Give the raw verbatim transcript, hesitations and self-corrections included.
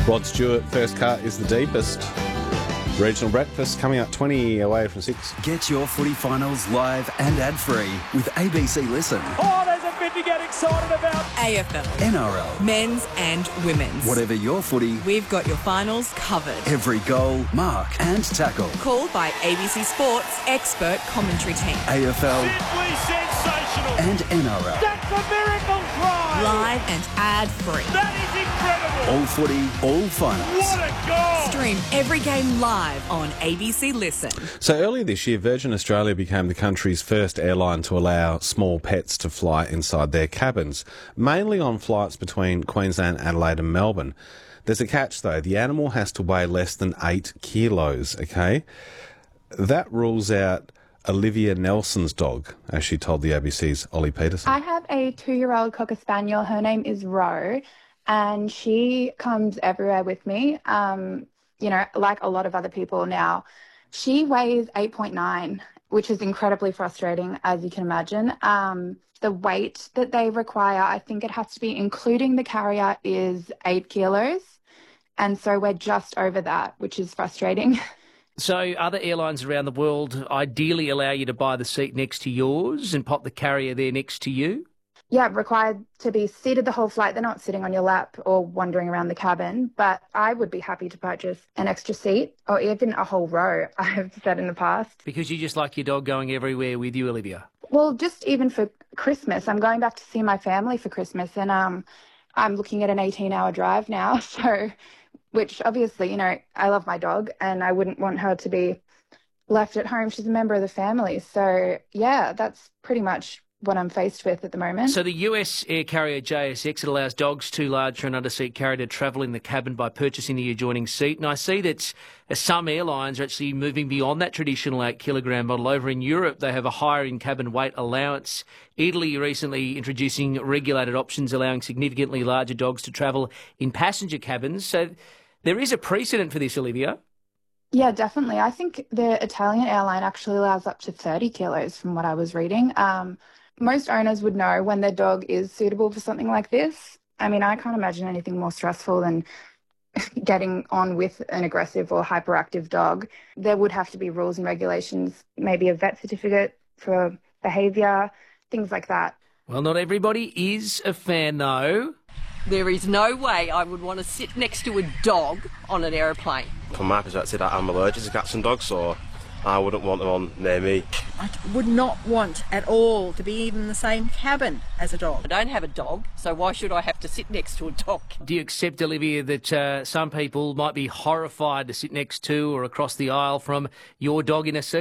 Rod Stewart, first cut is the deepest. Regional breakfast coming up twenty away from six. Get your footy finals live and ad-free with A B C Listen. Oh, there's a bit to get excited about. A F L, N R L, men's and women's. whatever your footy, We've got your finals covered. every goal, mark and tackle. Called by A B C Sports expert commentary team. A F L Simply sensational. and N R L. That's a miracle try. Live and ad-free. That is incredible. All footy, all finals. What a goal. Stream every game live on A B C Listen. So earlier this year, Virgin Australia became the country's first airline to allow small pets to fly inside their cabins, mainly on flights between Queensland, Adelaide and Melbourne. There's a catch though. The animal has to weigh less than eight kilos, okay? That rules out Olivia Nelson's dog, as she told the A B C's Ollie Peterson. I have a two-year-old Cocker Spaniel. Her name is Ro, and she comes everywhere with me, um, you know, like a lot of other people now. She weighs eight point nine, which is incredibly frustrating, as you can imagine. Um, the weight that they require, I think it has to be, including the carrier, is eight kilos. And so we're just over that, which is frustrating. So other airlines around the world ideally allow you to buy the seat next to yours and pop the carrier there next to you? Yeah, required to be seated the whole flight. They're not sitting on your lap or wandering around the cabin. But I would be happy to purchase an extra seat or even a whole row, I have said in the past. Because you just like your dog going everywhere with you, Olivia? Well, just even for Christmas. I'm going back to see my family for Christmas, and um, I'm looking at an eighteen-hour drive now. So, which obviously, you know, I love my dog and I wouldn't want her to be left at home. She's a member of the family. So, yeah, that's pretty much what I'm faced with at the moment. So the U S air carrier J S X, it allows dogs too large for an under-seat carrier to travel in the cabin by purchasing the adjoining seat. And I see that some airlines are actually moving beyond that traditional eight kilogram model. Over in Europe, they have a higher in-cabin weight allowance. Italy recently introducing regulated options allowing significantly larger dogs to travel in passenger cabins. So there is a precedent for this, Olivia. Yeah, definitely. I think the Italian airline actually allows up to thirty kilos from what I was reading. Um, most owners would know when their dog is suitable for something like this. I mean, I can't imagine anything more stressful than getting on with an aggressive or hyperactive dog. There would have to be rules and regulations, maybe a vet certificate for behaviour, things like that. Well, not everybody is a fan, though. There is no way I would want to sit next to a dog on an aeroplane. From my perspective, I'm allergic to cats and dogs, so I wouldn't want them on near me. I would not want at all to be even in the same cabin as a dog. I don't have a dog, so why should I have to sit next to a dog? Do you accept, Olivia, that uh, some people might be horrified to sit next to or across the aisle from your dog in a seat?